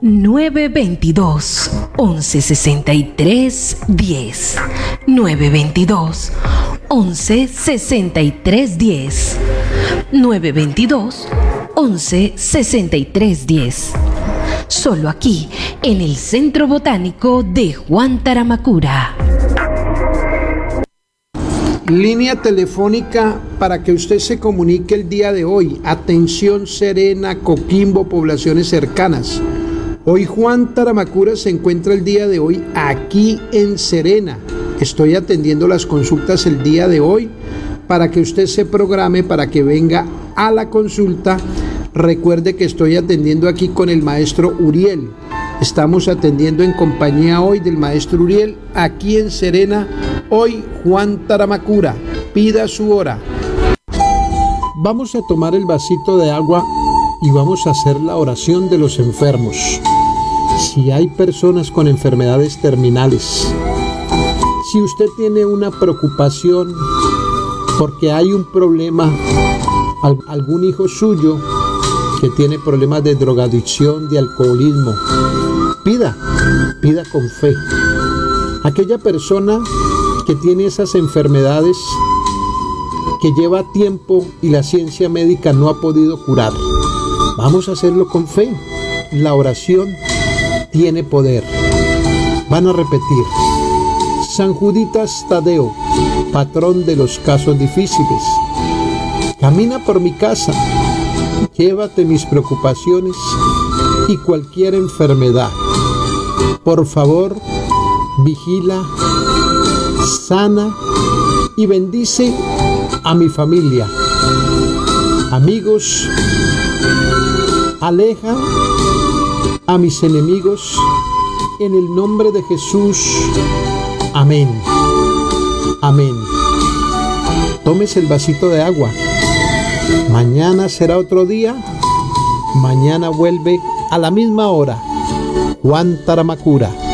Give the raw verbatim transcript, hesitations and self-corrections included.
nueve dos dos, once sesenta y tres, diez. nueve dos dos, once sesenta y tres, diez. nueve dos dos, once sesenta y tres, diez. Solo aquí, en el Centro Botánico de Juan Taramacura. Línea telefónica para que usted se comunique el día de hoy. Atención Serena, Coquimbo, poblaciones cercanas. Hoy Juan Taramacura se encuentra el día de hoy aquí en Serena. Estoy atendiendo las consultas el día de hoy para que usted se programe para que venga a la consulta. Recuerde que estoy atendiendo aquí con el maestro Uriel. Estamos atendiendo en compañía hoy del maestro Uriel aquí en Serena. Hoy Juan Taramacura, pida su hora. Vamos a tomar el vasito de agua y vamos a hacer la oración de los enfermos. Si hay personas con enfermedades terminales, si usted tiene una preocupación porque hay un problema, algún hijo suyo que tiene problemas de drogadicción, de alcoholismo, pida, pida con fe. Aquella persona que tiene esas enfermedades que lleva tiempo y la ciencia médica no ha podido curar, vamos a hacerlo con fe. La oración tiene poder. Van a repetir: San Juditas Tadeo, patrón de los casos difíciles, camina por mi casa, llévate mis preocupaciones y cualquier enfermedad. Por favor, vigila, sana y bendice a mi familia. Amigos, aleja a mis enemigos en el nombre de Jesús. Amén. Amén. Tómese el vasito de agua. Mañana será otro día. Mañana vuelve a la misma hora Juan Taramacura.